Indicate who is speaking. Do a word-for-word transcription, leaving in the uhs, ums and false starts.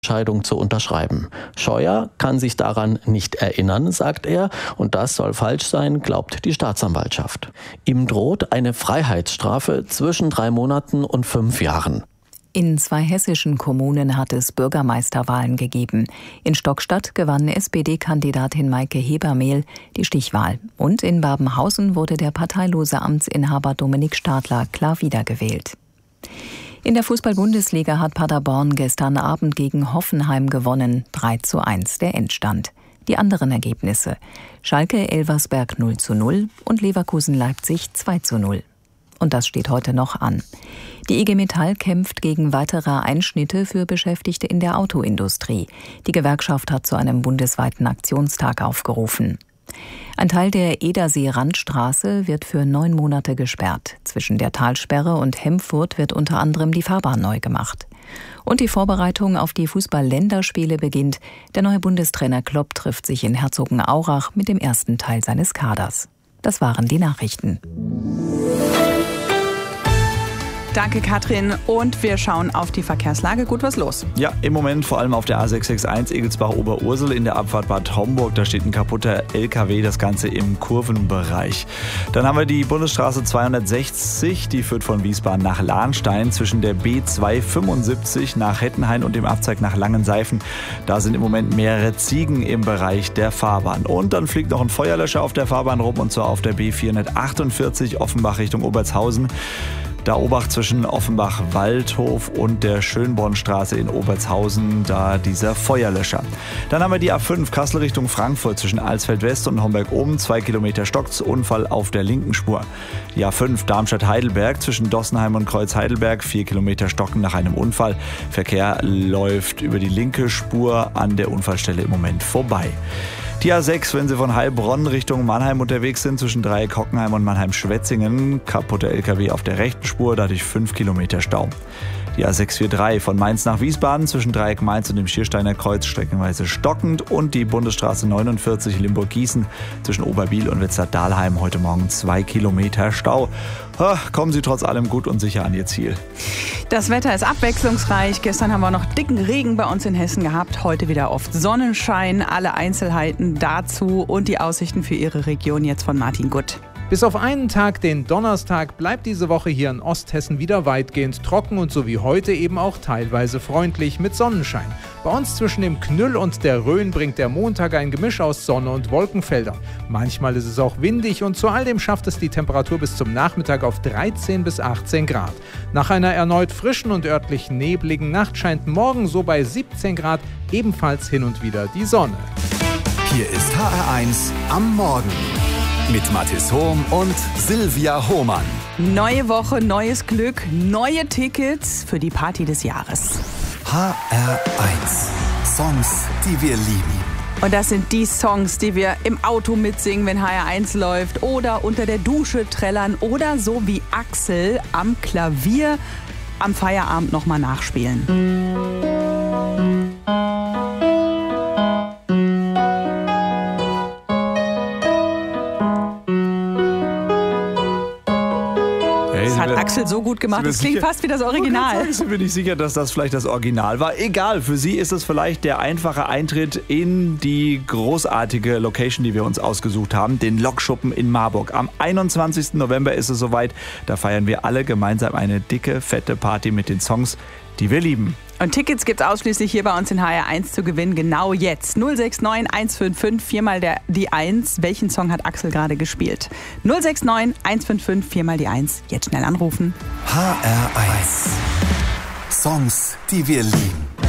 Speaker 1: Entscheidung zu unterschreiben. Scheuer kann sich daran nicht erinnern, sagt er, und das soll falsch sein, glaubt die Staatsanwaltschaft. Ihm droht eine Freiheitsstrafe zwischen drei Monaten und fünf Jahren.
Speaker 2: In zwei hessischen Kommunen hat es Bürgermeisterwahlen gegeben. In Stockstadt gewann S P D-Kandidatin Maike Hebermehl die Stichwahl. Und in Babenhausen wurde der parteilose Amtsinhaber Dominik Stadler klar wiedergewählt. In der Fußball-Bundesliga hat Paderborn gestern Abend gegen Hoffenheim gewonnen. drei zu eins der Endstand. Die anderen Ergebnisse: Schalke Elversberg null zu null und Leverkusen Leipzig zwei zu null. Und das steht heute noch an. Die I G Metall kämpft gegen weitere Einschnitte für Beschäftigte in der Autoindustrie. Die Gewerkschaft hat zu einem bundesweiten Aktionstag aufgerufen. Ein Teil der Edersee-Randstraße wird für neun Monate gesperrt. Zwischen der Talsperre und Hemfurt wird unter anderem die Fahrbahn neu gemacht. Und die Vorbereitung auf die Fußball-Länderspiele beginnt. Der neue Bundestrainer Klopp trifft sich in Herzogenaurach mit dem ersten Teil seines Kaders. Das waren die Nachrichten.
Speaker 3: Danke, Katrin. Und wir schauen auf die Verkehrslage. Gut, was los?
Speaker 4: Ja, im Moment vor allem auf der A sechs sechs eins Egelsbach-Oberursel in der Abfahrt Bad Homburg. Da steht ein kaputter L K W, das Ganze im Kurvenbereich. Dann haben wir die Bundesstraße zweihundertsechzig, die führt von Wiesbaden nach Lahnstein zwischen der B zweihundertfünfundsiebzig nach Hettenhain und dem Abzweig nach Langenseifen. Da sind im Moment mehrere Ziegen im Bereich der Fahrbahn. Und dann fliegt noch ein Feuerlöscher auf der Fahrbahn rum, und zwar auf der B vierhundertachtundvierzig Offenbach Richtung Obertshausen. Da Obacht zwischen Offenbach-Waldhof und der Schönbornstraße in Obertshausen, da dieser Feuerlöscher. Dann haben wir die A fünf Kassel Richtung Frankfurt zwischen Alsfeld-West und Homberg-Oben. Zwei Kilometer stockt's, Unfall auf der linken Spur. Die A fünf Darmstadt-Heidelberg zwischen Dossenheim und Kreuz-Heidelberg. Vier Kilometer stocken nach einem Unfall. Verkehr läuft über die linke Spur an der Unfallstelle im Moment vorbei. Die A sechs, wenn Sie von Heilbronn Richtung Mannheim unterwegs sind, zwischen Dreieck-Hockenheim und Mannheim-Schwetzingen, kaputter L K W auf der rechten Spur, dadurch fünf Kilometer Stau. Die A sechs vier drei von Mainz nach Wiesbaden zwischen Dreieck Mainz und dem Schiersteiner Kreuz streckenweise stockend, und die Bundesstraße neunundvierzig Limburg-Gießen zwischen Oberbiel und Wetzlar-Dahlheim heute Morgen zwei Kilometer Stau. Kommen Sie trotz allem gut und sicher an Ihr Ziel.
Speaker 3: Das Wetter ist abwechslungsreich. Gestern haben wir noch dicken Regen bei uns in Hessen gehabt. Heute wieder oft Sonnenschein. Alle Einzelheiten dazu und die Aussichten für Ihre Region jetzt von Martin Gutt.
Speaker 5: Bis auf einen Tag, den Donnerstag, bleibt diese Woche hier in Osthessen wieder weitgehend trocken und so wie heute eben auch teilweise freundlich mit Sonnenschein. Bei uns zwischen dem Knüll und der Rhön bringt der Montag ein Gemisch aus Sonne und Wolkenfeldern. Manchmal ist es auch windig und zu all dem schafft es die Temperatur bis zum Nachmittag auf dreizehn bis achtzehn Grad. Nach einer erneut frischen und örtlich nebligen Nacht scheint morgen so bei siebzehn Grad ebenfalls hin und wieder die Sonne.
Speaker 6: Hier ist H R eins am Morgen mit Mathis Hohm und Silvia Hohmann.
Speaker 3: Neue Woche, neues Glück, neue Tickets für die Party des Jahres.
Speaker 6: H R eins. Songs, die wir lieben.
Speaker 3: Und das sind die Songs, die wir im Auto mitsingen, wenn H R eins läuft, oder unter der Dusche trällern oder so wie Axel am Klavier am Feierabend nochmal nachspielen. Das hat Axel so gut gemacht, das klingt fast wie das Original.
Speaker 4: Ich bin nicht sicher, dass das vielleicht das Original war. Egal, für Sie ist es vielleicht der einfache Eintritt in die großartige Location, die wir uns ausgesucht haben, den Lokschuppen in Marburg. Am einundzwanzigsten November ist es soweit. Da feiern wir alle gemeinsam eine dicke, fette Party mit den Songs, die wir lieben.
Speaker 3: Und Tickets gibt es ausschließlich hier bei uns in H R eins zu gewinnen, genau jetzt. null sechs neun eins fünf fünf, viermal der, die eins. Welchen Song hat Axel gerade gespielt? null sechs neun eins fünf fünf, viermal die eins. Jetzt schnell anrufen.
Speaker 6: H R eins. Songs, die wir lieben.